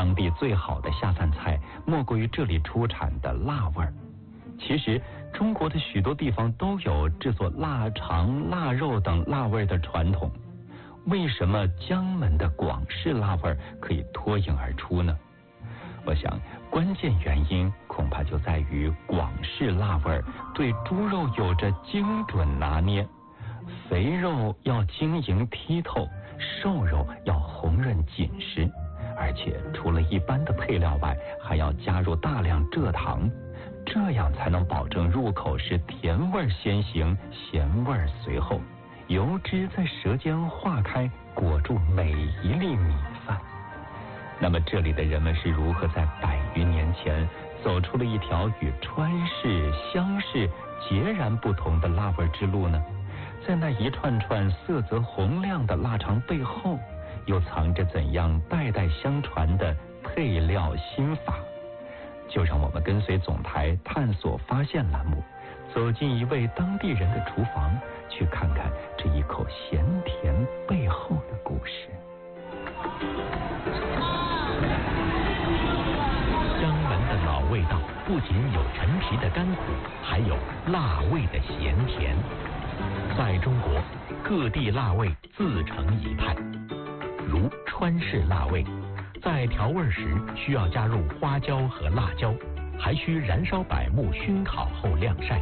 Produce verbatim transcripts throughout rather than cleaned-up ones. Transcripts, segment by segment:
当地最好的下饭菜莫过于这里出产的辣味儿。其实中国的许多地方都有制作腊肠、腊肉等辣味的传统，为什么江门的广式辣味可以脱颖而出呢？我想关键原因恐怕就在于广式辣味对猪肉有着精准拿捏，肥肉要晶莹剔透，瘦肉要红润紧实，而且除了一般的配料外，还要加入大量蔗糖，这样才能保证入口时甜味先行，咸味随后，油脂在舌尖化开，裹住每一粒米饭。那么这里的人们是如何在百余年前走出了一条与川式、湘式截然不同的辣味之路呢？在那一串串色泽红亮的腊肠背后，又藏着怎样代代相传的配料心法？就让我们跟随总台探索发现栏目，走进一位当地人的厨房，去看看这一口咸甜背后的故事。 江门的老味道不仅有陈皮的甘苦，还有辣味的咸甜。在中国各地辣味自成一派，如川式辣味，在调味时需要加入花椒和辣椒，还需燃烧柏木熏烤后晾晒。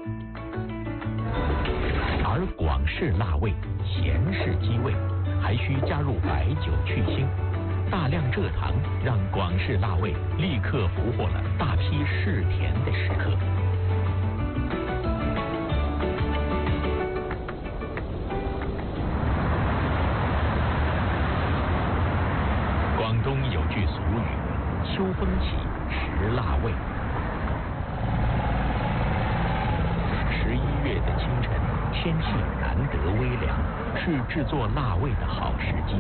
而广式辣味咸式鸡味，还需加入白酒去腥，大量蔗糖让广式辣味立刻俘获了大批嗜甜的食客。广东有句俗语，秋风起，食辣味。十一月的清晨，天气难得微凉，是制作辣味的好时机。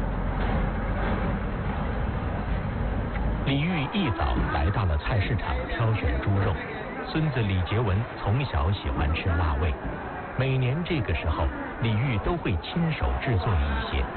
李煜一早来到了菜市场挑选猪肉，孙子李杰文从小喜欢吃辣味，每年这个时候，李煜都会亲手制作一些。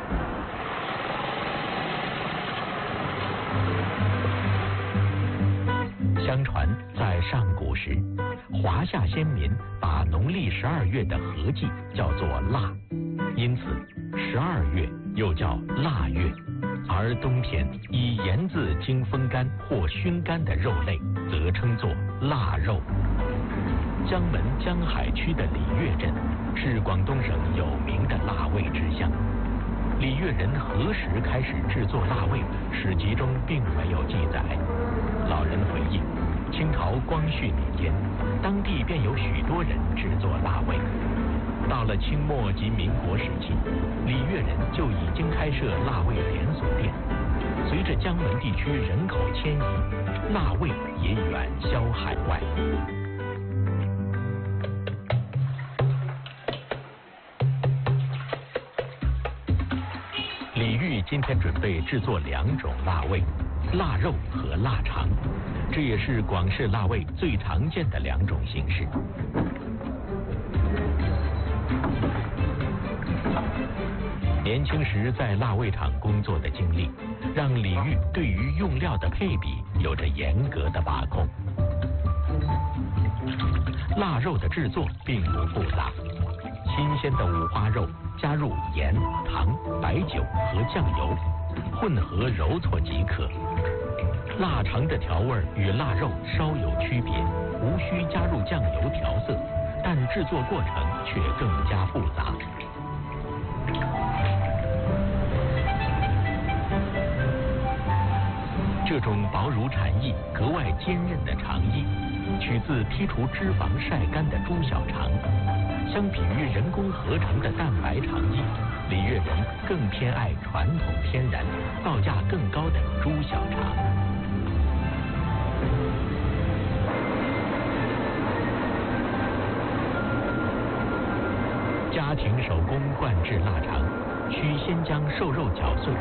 相传在上古时，华夏先民把农历十二月的合季叫做腊，因此十二月又叫腊月，而冬天以盐渍经风干或熏干的肉类则称作腊肉。江门江海区的礼乐镇是广东省有名的腊味之乡。礼乐人何时开始制作腊味，史籍中并没有记载。老人回忆，清朝光绪年间，当地便有许多人制作腊味。到了清末及民国时期，礼乐人就已经开设腊味连锁店。随着江门地区人口迁移，腊味也远销海外。李煜今天准备制作两种腊味，腊肉和腊肠，这也是广式腊味最常见的两种形式。年轻时在腊味厂工作的经历，让李煜对于用料的配比有着严格的把控。腊肉的制作并不复杂，新鲜的五花肉加入盐、糖、白酒和酱油，混合揉搓即可。腊肠的调味与腊肉稍有区别，无需加入酱油调色，但制作过程却更加复杂。这种薄如蝉翼、格外坚韧的肠衣，取自剔除脂肪晒干的猪小肠。相比于人工合成的蛋白肠衣，礼乐人更偏爱传统天然、造价更高的猪小肠。家庭手工灌制腊肠，需先将瘦肉绞碎，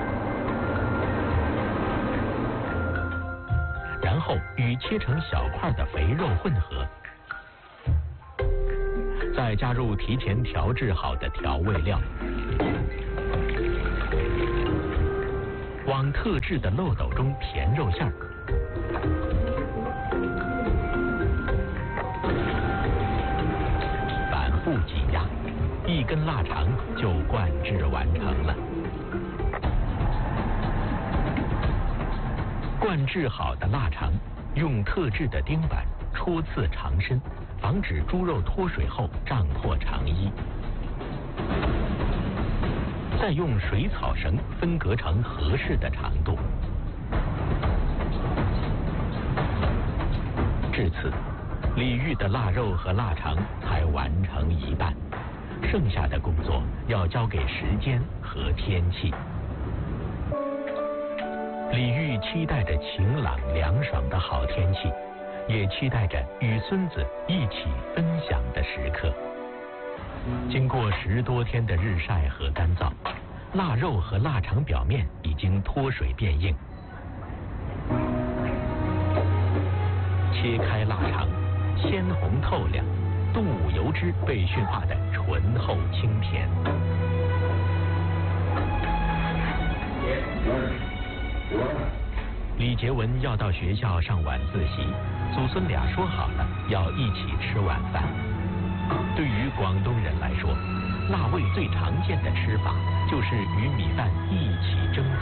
然后与切成小块的肥肉混合，再加入提前调制好的调味料。 往特制的漏斗中填肉馅儿，反复挤压，一根腊肠就灌制完成了。灌制好的腊肠，用特制的钉板戳刺肠身，防止猪肉脱水后胀破肠衣。再用水草绳分隔成合适的长度。至此，李煜的腊肉和腊肠才完成一半，剩下的工作要交给时间和天气。李煜期待着晴朗凉爽的好天气，也期待着与孙子一起分享的时刻。经过十多天的日晒和干燥，腊肉和腊肠表面已经脱水变硬。切开腊肠，鲜红透亮，动物油脂被驯化的醇厚清甜。李杰文要到学校上晚自习，祖孙俩说好了要一起吃晚饭。对于广东人来说，腊味最常见的吃法就是与米饭一起蒸煮。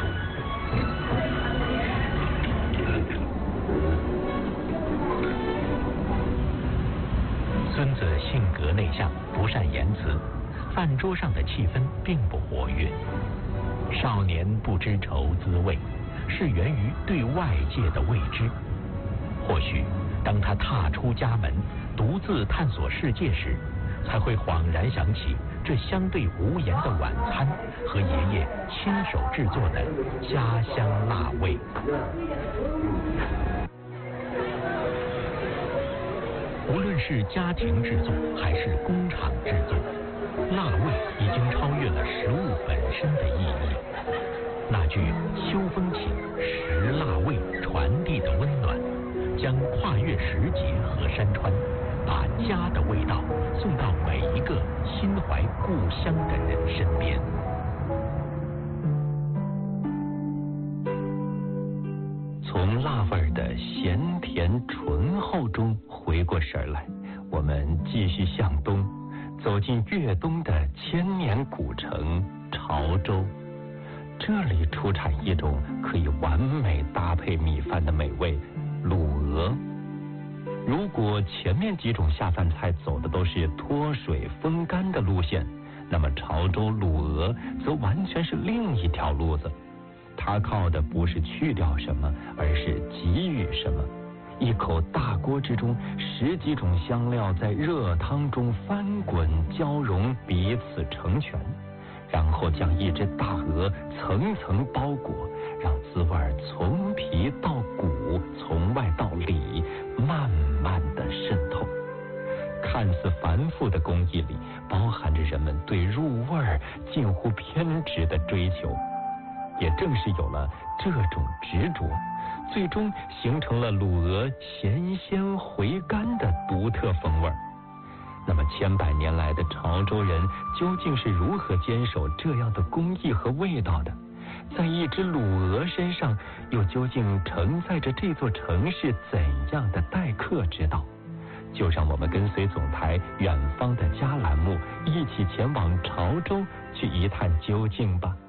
孙子性格内向，不善言辞，饭桌上的气氛并不活跃。少年不知愁滋味，是源于对外界的未知。或许当他踏出家门，独自探索世界时，才会恍然想起这相对无言的晚餐和爷爷亲手制作的家乡腊味。无论是家庭制作还是工厂制作，腊味已经超越了食物本身的意义。那句秋风起，食腊味传递的温暖，将跨越时节和山川，把家的味道送到每一个心怀故乡的人身边。 从腊味的咸甜醇厚中回过神来，我们继续向东，走进粤东的千年古城潮州。这里出产一种可以完美搭配米饭的美味——卤鹅。如果前面几种下饭菜走的都是脱水风干的路线，那么潮州卤鹅则完全是另一条路子。它靠的不是去掉什么，而是给予什么。一口大锅之中，十几种香料在热汤中翻滚交融，彼此成全，然后将一只大鹅层层包裹，让滋味从皮到骨，从外到里，慢慢的渗透。看似繁复的工艺里，包含着人们对入味儿近乎偏执的追求。也正是有了这种执着，最终形成了卤鹅咸鲜回甘的独特风味。那么千百年来的潮州人究竟是如何坚守这样的工艺和味道的？在一只卤鹅身上，又究竟承载着这座城市怎样的待客之道？就让我们跟随总台远方的家栏目，一起前往潮州去一探究竟吧。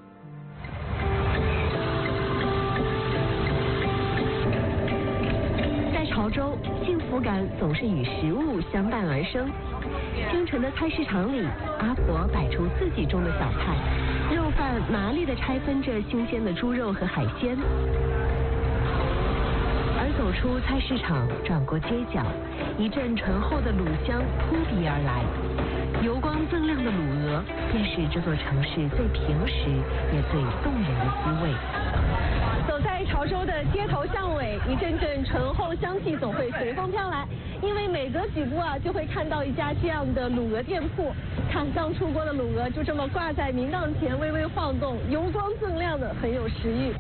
潮州幸福感总是与食物相伴而生。京城的菜市场里，阿婆摆出自己种的小菜，肉贩麻利地拆分着新鲜的猪肉和海鲜。而走出菜市场，转过街角，一阵醇厚的卤香扑鼻而来。油光锃亮的卤鹅，便是这座城市最平实也最动人的滋味。 走在潮州的街头巷尾，一阵阵醇厚香气总会随风飘来，因为每隔几步啊，就会看到一家这样的卤鹅店铺。看刚出锅的卤鹅就这么挂在明档前微微晃动，油光锃亮的，很有食欲。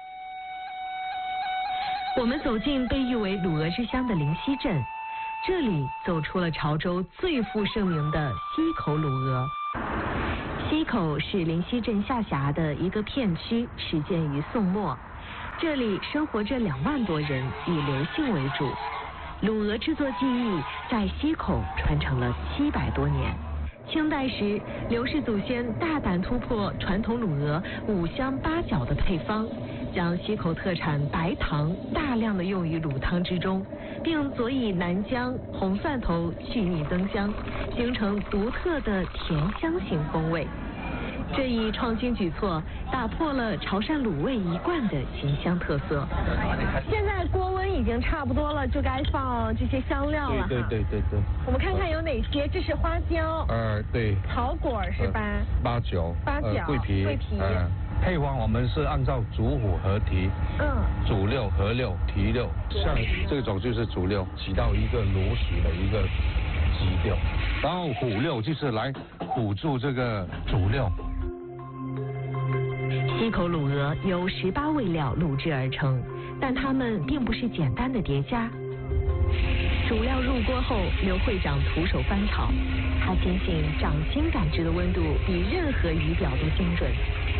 我们走进被誉为卤鹅之乡的灵溪镇，这里走出了潮州最负盛名的溪口卤鹅。 溪口是灵溪镇下辖的一个片区，始建于宋末。这里生活着两万多人，以刘姓为主。鲁鹅制作技艺在溪口传承了七百多年。清代时，刘氏祖先大胆突破传统鲁鹅五香八角的配方，将溪口特产白糖大量的用于卤汤之中，并佐以南姜、红蒜头去腻增香，形成独特的甜香型风味。这一创新举措打破了潮汕卤味一贯的咸香特色。 现在锅温已经差不多了，就该放这些香料了。 对对对对对。 我们看看有哪些，这是花椒。 呃，对。 草果是吧？ 呃、八角。 八角。 呃、桂皮。 桂皮。 呃配方我们是按照主辅合提， 嗯， 主六合六提六，像这种就是主六，起到一个卤水的一个基调，然后辅六就是来辅助这个主六。 溪口卤鹅由十八味料卤制而成，但它们并不是简单的叠加。主料入锅后，刘会长徒手翻炒，他坚信掌心感知的温度比任何仪表都精准。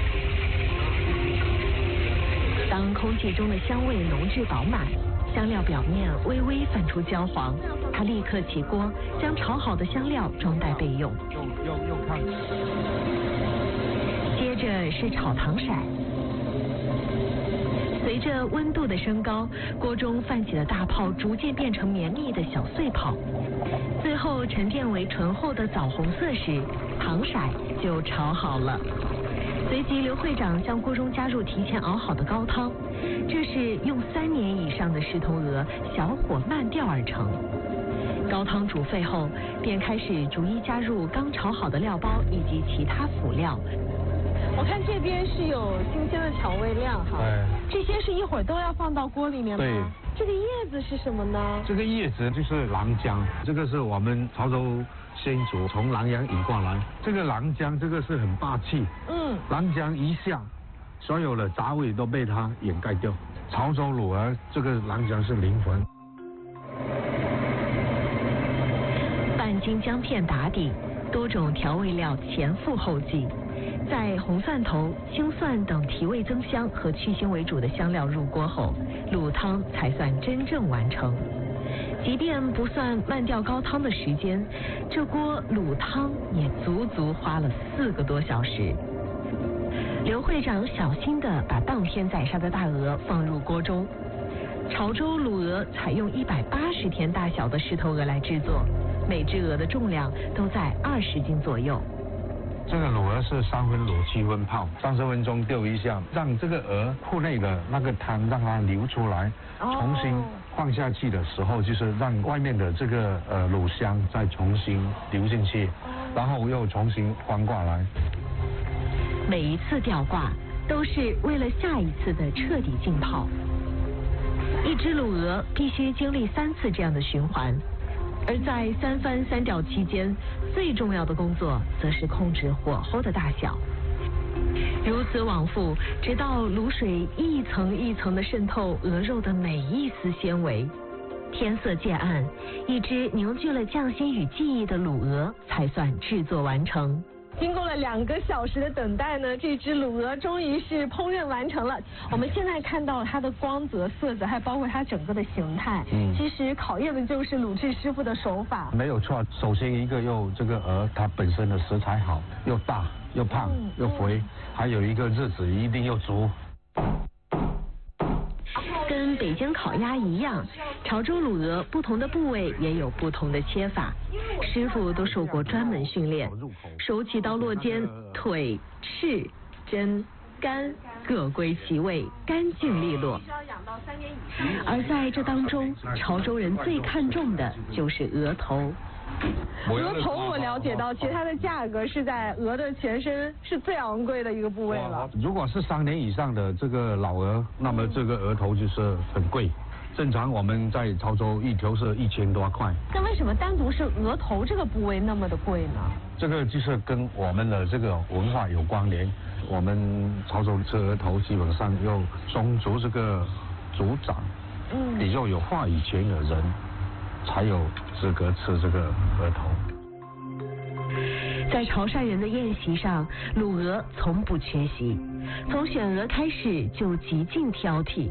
当空气中的香味浓质饱满，香料表面微微泛出焦黄，他立刻起锅，将炒好的香料装袋备用。 用用用看。 接着是炒糖色。随着温度的升高，锅中泛起的大泡逐渐变成绵密的小碎泡，最后沉淀为醇厚的枣红色时，糖色就炒好了。随即，刘会长将锅中加入提前熬好的高汤，这是用三年以上的狮头鹅小火慢吊而成。高汤煮沸后，便开始逐一加入刚炒好的料包以及其他辅料。 我看这边是有新鲜的调味料哈， 哎， 这些是一会儿都要放到锅里面吗？ 对。 这个叶子是什么呢？ 这个叶子就是狼姜，这个是我们潮州先祖从南洋引过来。这个狼姜这个是很霸气， 嗯， 狼姜一下，所有的杂味都被它掩盖掉。潮州卤鹅这个狼姜是灵魂。 半斤姜片打底，多种调味料前赴后继。在红蒜头、青蒜等提味增香和去腥为主的香料入锅后，卤汤才算真正完成。即便不算慢吊高汤的时间，这锅卤汤也足足花了四个多小时。刘会长小心地把当天宰杀的大鹅放入锅中。潮州卤鹅采用一百八十天大小的狮头鹅来制作，每只鹅的重量都在二十斤左右。 这个卤鹅是三分卤七分泡，三十分钟丢一下，让这个鹅铺内的那个汤让它流出来，重新放下去的时候，就是让外面的这个呃卤香再重新流进去，然后又重新翻过来。 每一次吊挂都是为了下一次的彻底浸泡。一只卤鹅必须经历三次这样的循环。而在三翻三吊期间，最重要的工作则是控制火候的大小。如此往复，直到卤水一层一层地渗透鹅肉的每一丝纤维。天色渐暗，一只凝聚了匠心与技艺的卤鹅才算制作完成。 经过了两个小时的等待呢，这只卤鹅终于是烹饪完成了。我们现在看到它的光泽、色泽，还包括它整个的形态。嗯，其实考验的就是卤制师傅的手法。 没有错，首先一个又这个鹅它本身的食材好，又大又胖、嗯、又肥、嗯，还有一个日子一定又足。 跟北京烤鸭一样，潮州卤鹅不同的部位也有不同的切法，师傅都受过专门训练，手起刀落间，腿、翅、胗、肝各归其位，干净利落。而在这当中，潮州人最看重的就是鹅头。 鹅头我了解到，其实它的价格是在鹅的全身是最昂贵的一个部位了。 如果是三年以上的这个老鹅，那么这个鹅头就是很贵。正常我们在潮州一条是一千多块。 那为什么单独是鹅头这个部位那么的贵呢？ 这个就是跟我们的这个文化有关联。我们潮州吃鹅头基本上要宗族这个族长，嗯，比较有话语权的人才有资格吃这个鹅头。 在潮汕人的宴席上，卤鹅从不缺席。从选鹅开始就极尽挑剔，